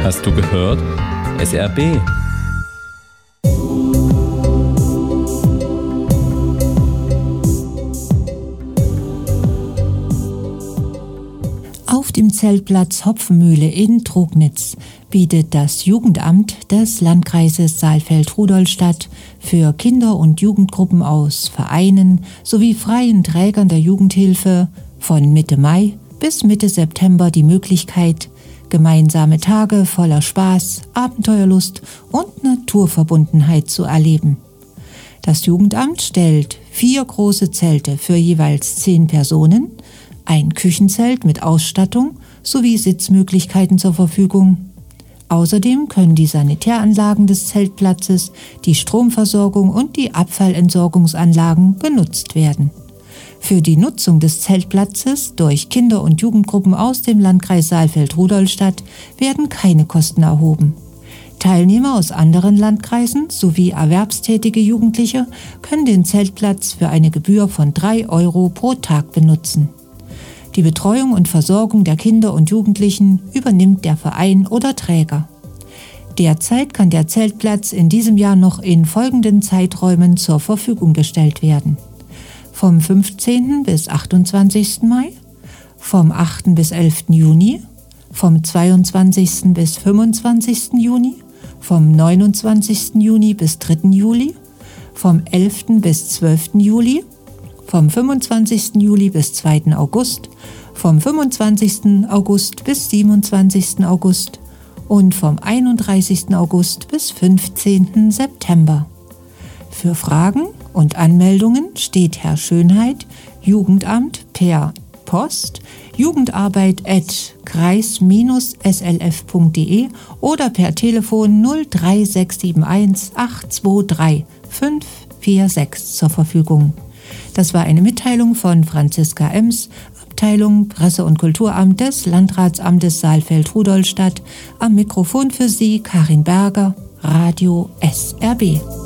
Hast du gehört? SRB. Auf dem Zeltplatz Hopfenmühle in Trugnitz bietet das Jugendamt des Landkreises Saalfeld-Rudolstadt für Kinder- und Jugendgruppen aus Vereinen sowie freien Trägern der Jugendhilfe von Mitte Mai bis Mitte September die Möglichkeit, gemeinsame Tage voller Spaß, Abenteuerlust und Naturverbundenheit zu erleben. Das Jugendamt stellt 4 große Zelte für jeweils 10 Personen, ein Küchenzelt mit Ausstattung sowie Sitzmöglichkeiten zur Verfügung. Außerdem können die Sanitäranlagen des Zeltplatzes, die Stromversorgung und die Abfallentsorgungsanlagen genutzt werden. Für die Nutzung des Zeltplatzes durch Kinder- und Jugendgruppen aus dem Landkreis Saalfeld-Rudolstadt werden keine Kosten erhoben. Teilnehmer aus anderen Landkreisen sowie erwerbstätige Jugendliche können den Zeltplatz für eine Gebühr von 3 € pro Tag benutzen. Die Betreuung und Versorgung der Kinder und Jugendlichen übernimmt der Verein oder Träger. Derzeit kann der Zeltplatz in diesem Jahr noch in folgenden Zeiträumen zur Verfügung gestellt werden: vom 15. bis 28. Mai, vom 8. bis 11. Juni, vom 22. bis 25. Juni, vom 29. Juni bis 3. Juli, vom 11. bis 12. Juli, vom 25. Juli bis 2. August, vom 25. August bis 27. August und vom 31. August bis 15. September. Für Fragen und Anmeldungen steht Herr Schönheit, Jugendamt, per Post jugendarbeit@kreis-slf.de oder per Telefon 03671 823 546 zur Verfügung. Das war eine Mitteilung von Franziska Ems, Abteilung Presse- und Kulturamt des Landratsamtes Saalfeld-Rudolstadt. Am Mikrofon für Sie Karin Berger, Radio SRB.